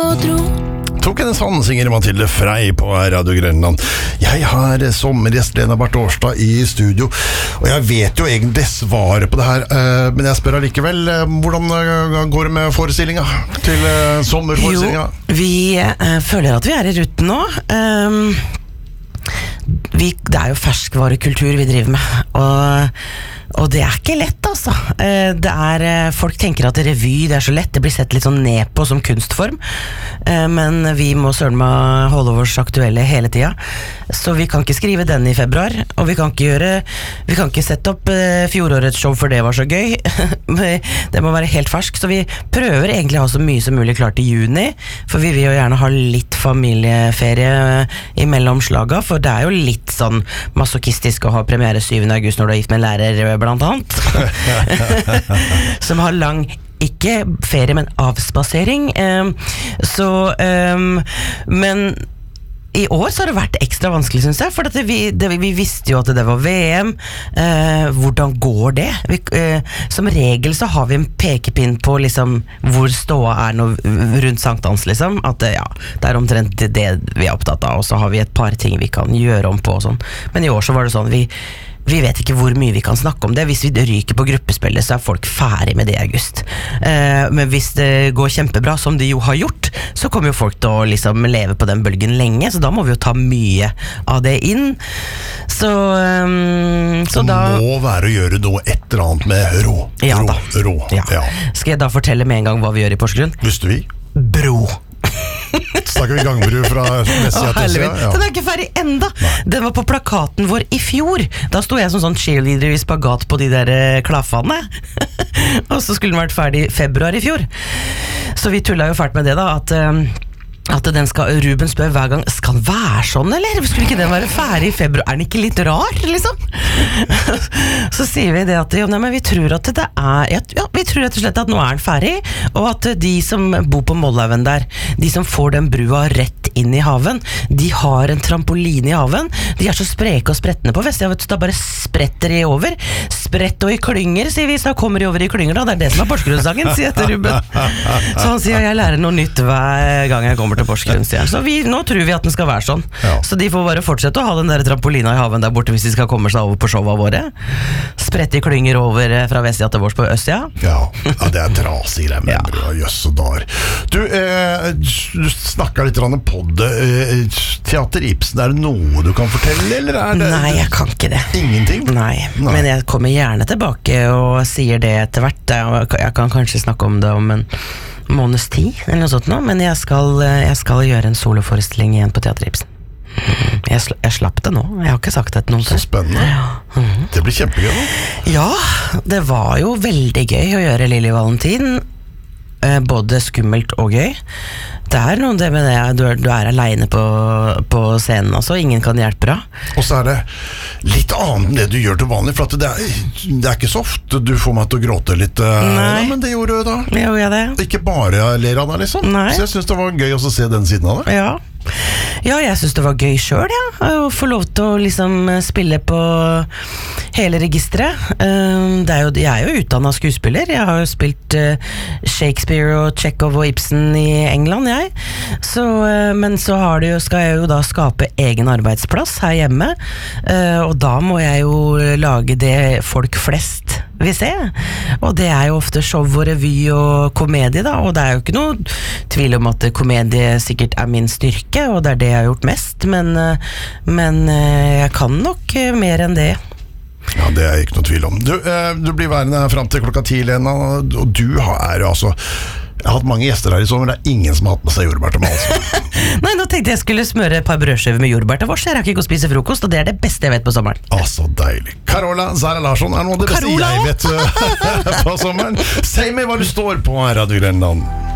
og dro. Tok en sånn, synger Mathilde Frey på Radio Grønland. Jeg har sommergjest Lena Barth Årstad i studio, og jeg vet jo egentlig svaret på det her, men jeg spør allikevel, hvordan går det med forestillinga til sommerforestillinga? Jo, vi føler at vi i ruten nå. Det jo ferskvarekultur vi driver med, og det ikke lett, altså. Folk tenker at revy, det så lett, det blir sett litt sånn ned på som kunstform, men vi må søren meg holde oss aktuelle hele tida, så vi kan ikke skrive den i februar, og vi kan ikke sette opp fjorårets show, for det var så gøy. Det må være helt fersk, så vi prøver egentlig å ha så mye som mulig klart i juni, for vi vil jo gjerne ha litt familieferie i mellomslaga, for det jo litt sånn masochistisk å ha premiere 7. august når du gift med en lærer, blant annet. Som har lang, ikke ferie, men avspasering. Men i år så har det vært ekstra vanskelig, synes jeg, for at vi visste jo at det var VM. Hvordan går det? Som regel så har vi en pekepinn på liksom, hvor ståa nå rundt sankthans, liksom. At det omtrent det vi opptatt av, og så har vi et par ting vi kan gjøre om på og sånn. Men i år så var det sånn, vi vet ikke hvor mye vi kan snakke om det. Hvis vi ryker på gruppespillet, så folk ferdig med det i august. Men hvis det går kjempebra, som de jo har gjort, så kommer jo folk til å liksom leve på den bølgen lenge, så da må vi jo ta mye av det inn. Så da må være å gjøre noe et eller annet med rå. Ja. Skal jeg da fortelle med en gang hva vi gjør i Porsgrunn? Visste vi? Bro. Snakker vi gangbru fra Messia til siden? Ja. Den ikke ferdig enda. Den var på plakaten vår i fjor. Da sto jeg som sånn cheerleader i spagat på de der klaffene. Og så skulle den vært ferdig i februar i fjor. Så vi tullet jo fælt med det da, at den Ruben spør hver gang, skal den være sånn, eller? Skulle ikke den være ferdig i februar? Den ikke litt rar, liksom? Så sier vi det at, men vi tror at det vi tror rett og slett at nå den ferdig, og at de som bor på Mollhaugen der, de som får den brua rett inn i haven, de har en trampoline i haven, de så spreke og sprettende på Vestia, vet du, da bare spretter de over, sprett og i klynger, sier vi, så kommer de over i klynger da, det det som Porsgrunn-sangen, sier til Ruben. Så han sier, jeg lærer noe nytt hver gang jeg kommer til Porsgrunn, sier han. Så nå tror vi at den skal være sånn. Ja. Så de får bare fortsette å ha den der trampolina i haven der borte hvis de skal komme seg over på showene våre. Sprette i klynger over fra Vestia til vårs på Østia. Ja, det trasig greier med brød, jøss og dar. Du snakket litt på det. Teater Ibsen, det noe du kan fortelle, eller det? Nei, jeg kan ikke det. Ingenting? Nei, men jeg kommer gjerne tilbake og sier det etter hvert. Jeg kan kanskje snakke om det om en måneds tid, eller noe sånt nå, men jeg skal gjøre en soloforestilling igjen på Teater Ibsen. Jeg slapp det nå. Jeg har ikke sagt det til noen. Så spennende. Det blir kjempegøy da. Ja, det var jo veldig gøy å gjøre Lili Valentin. Både skummelt og gøy. Det noe det med det, du alene på scenen, altså. Ingen kan hjelpe deg. Og så det litt annet enn det du gjør til vanlig, for at det ikke så ofte du får meg til å gråte litt. Nei. Men det gjorde du da. Gjorde jeg det? Ikke bare ler av deg, liksom. Nei. Så jeg synes det var gøy å se den siden av det. Ja, jeg synes det var gøy selv, å få lov til å liksom spille på hele registeret. Jeg jo utdannet skuespiller. Jeg har jo spilt Shakespeare og Chekhov og Ibsen i England, jeg. Men så skal jeg jo da skape egen arbeidsplass her hjemme, og da må jeg jo lage det folk flest vil se. Og det jo ofte show og revy og komedie da, og det jo ikke noe tvil om at komedie sikkert min styrke, og det det jeg har gjort mest, men jeg kan nok mer enn det. Ja, det ikke noe tvil om. Du blir værende frem til klokka 10, Lena, og du har altså jeg har hatt mange gjester her i sommer, det ingen som har hatt med seg jordbær til malsen. Nei, nå tenkte jeg skulle smøre et par brødskiver med jordbær til vårs. Jeg rakk ikke å spise frokost, og det det beste jeg vet på sommeren. Så deilig. Carola Zara Larsson noe av det beste jeg vet på sommeren. Si meg hva du står på, Radio Grønland.